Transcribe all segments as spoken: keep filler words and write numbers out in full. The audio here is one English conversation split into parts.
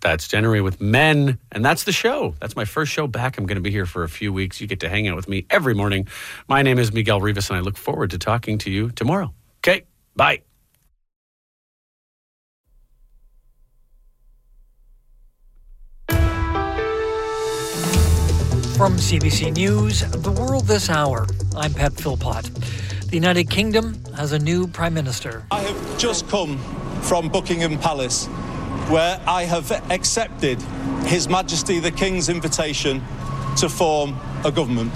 That's January with Men, and that's the show. That's my first show back. I'm going to be here for a few weeks. You get to hang out with me every morning. My name is Miguel Rivas, and I look forward to talking to you tomorrow. Okay, bye. From C B C News, The World This Hour, I'm Pat Philpott. The United Kingdom has a new Prime Minister. I have just come from Buckingham Palace, where I have accepted His Majesty the King's invitation to form a government.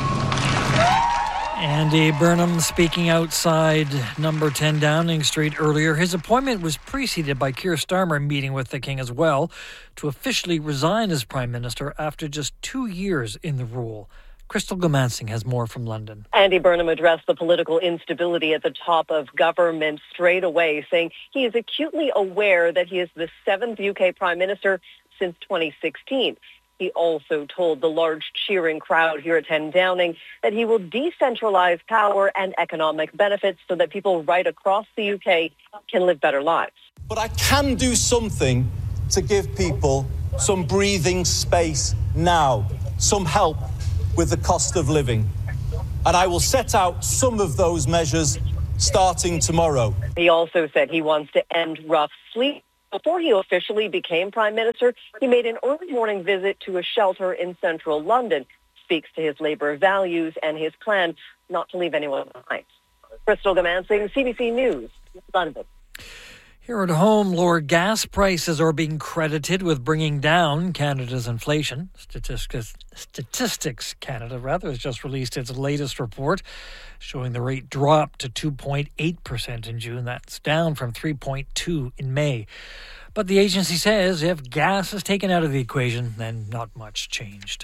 Andy Burnham speaking outside number ten Downing Street earlier. His appointment was preceded by Keir Starmer meeting with the King as well to officially resign as Prime Minister after just two years in the role. Crystal Gomansing has more from London. Andy Burnham addressed the political instability at the top of government straight away, saying he is acutely aware that he is the seventh U K Prime Minister since twenty sixteen. He also told the large cheering crowd here at ten Downing that he will decentralise power and economic benefits so that people right across the U K can live better lives. But I can do something to give people some breathing space now, some help with the cost of living. And I will set out some of those measures starting tomorrow. He also said he wants to end rough sleep. Before he officially became Prime Minister, he made an early morning visit to a shelter in central London, speaks to his Labour values and his plan not to leave anyone behind. Crystal Gomansing, C B C News, London. Here at home, lower gas prices are being credited with bringing down Canada's inflation. Statistics, Statistics Canada, rather, has just released its latest report, showing the rate dropped to two point eight percent in June. That's down from three point two in May. But the agency says if gas is taken out of the equation, then not much changed.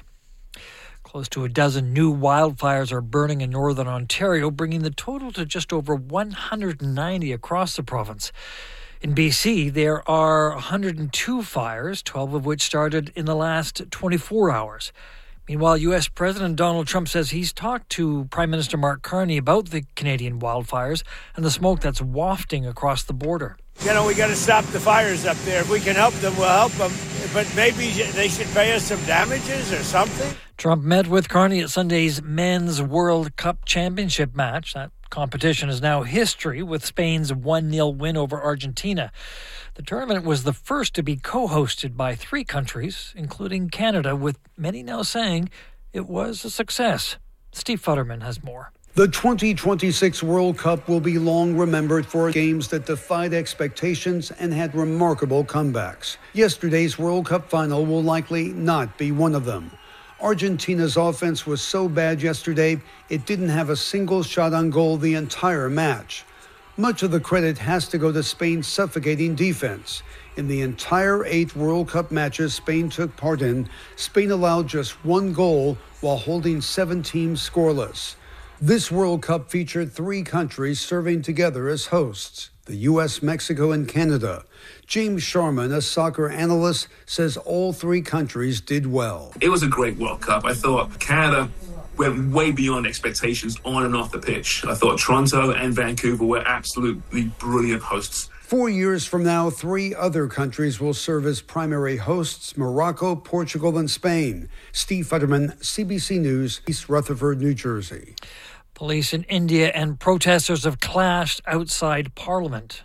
Close to a dozen new wildfires are burning in northern Ontario, bringing the total to just over one hundred ninety across the province. In B C, there are one hundred two fires, twelve of which started in the last twenty-four hours. Meanwhile, U S President Donald Trump says he's talked to Prime Minister Mark Carney about the Canadian wildfires and the smoke that's wafting across the border. You know, we got to stop the fires up there. If we can help them, we'll help them. But maybe they should pay us some damages or something. Trump met with Carney at Sunday's Men's World Cup Championship match. That competition is now history with Spain's one nil win over Argentina. The tournament was the first to be co-hosted by three countries, including Canada, with many now saying it was a success. Steve Futterman has more. The twenty twenty-six World Cup will be long remembered for games that defied expectations and had remarkable comebacks. Yesterday's World Cup final will likely not be one of them. Argentina's offense was so bad yesterday, it didn't have a single shot on goal the entire match. Much of the credit has to go to Spain's suffocating defense. In the entire eight World Cup matches Spain took part in, Spain allowed just one goal while holding seven teams scoreless. This World Cup featured three countries serving together as hosts, the U S, Mexico, and Canada. James Sharman, a soccer analyst, says all three countries did well. It was a great World Cup. I thought Canada went way beyond expectations on and off the pitch. I thought Toronto and Vancouver were absolutely brilliant hosts. Four years from now, three other countries will serve as primary hosts: Morocco, Portugal, and Spain. Steve Futterman, C B C News, East Rutherford, New Jersey. Police in India and protesters have clashed outside Parliament.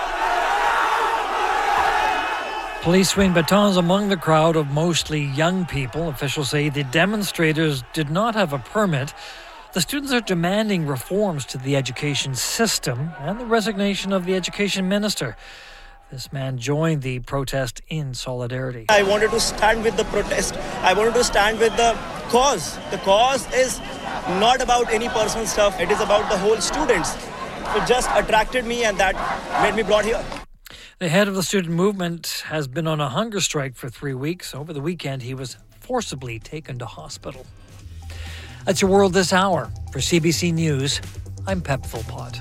Police swing batons among the crowd of mostly young people. Officials say the demonstrators did not have a permit. The students are demanding reforms to the education system and the resignation of the education minister. This man joined the protest in solidarity. I wanted to stand with the protest. I wanted to stand with the cause. The cause is not about any personal stuff. It is about the whole students. It just attracted me and that made me brought here. The head of the student movement has been on a hunger strike for three weeks. Over the weekend, he was forcibly taken to hospital. That's your World This Hour. For C B C News, I'm Pep Philpott.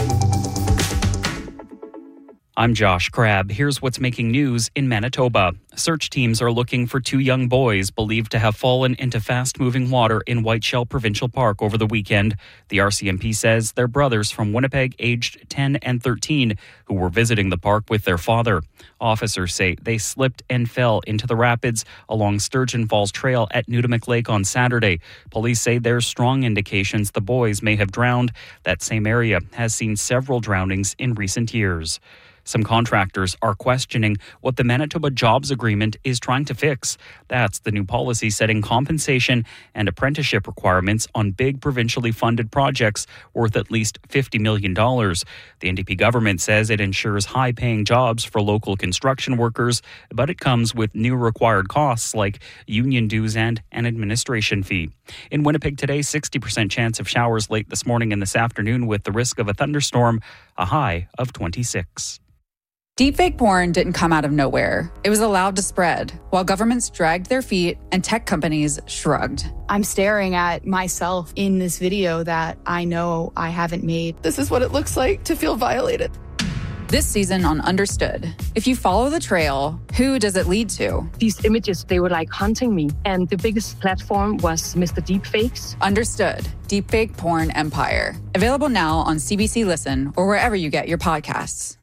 I'm Josh Crabb. Here's what's making news in Manitoba. Search teams are looking for two young boys believed to have fallen into fast-moving water in Whiteshell Provincial Park over the weekend. The R C M P says they're brothers from Winnipeg, aged ten and thirteen, who were visiting the park with their father. Officers say they slipped and fell into the rapids along Sturgeon Falls Trail at Nudimick Lake on Saturday. Police say there's strong indications the boys may have drowned. That same area has seen several drownings in recent years. Some contractors are questioning what the Manitoba Jobs Agreement is trying to fix. That's the new policy setting compensation and apprenticeship requirements on big provincially funded projects worth at least fifty million dollars. The N D P government says it ensures high-paying jobs for local construction workers, but it comes with new required costs like union dues and an administration fee. In Winnipeg today, sixty percent chance of showers late this morning and this afternoon with the risk of a thunderstorm, a high of twenty-six. Deepfake porn didn't come out of nowhere. It was allowed to spread, while governments dragged their feet and tech companies shrugged. I'm staring at myself in this video that I know I haven't made. This is what it looks like to feel violated. This season on Understood, if you follow the trail, who does it lead to? These images, they were like hunting me. And the biggest platform was Mister Deepfakes. Understood, Deepfake Porn Empire. Available now on C B C Listen or wherever you get your podcasts.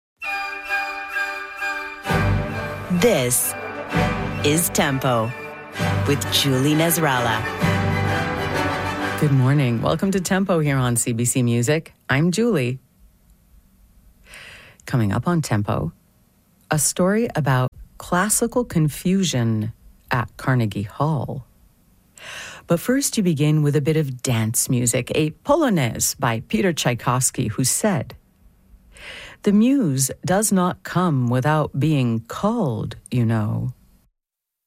This is Tempo with Julie Nasrallah. Good morning. Welcome to Tempo here on C B C Music. I'm Julie. Coming up on Tempo, a story about classical confusion at Carnegie Hall. But first you begin with a bit of dance music, a Polonaise by Peter Tchaikovsky, who said, "The muse does not come without being called, you know."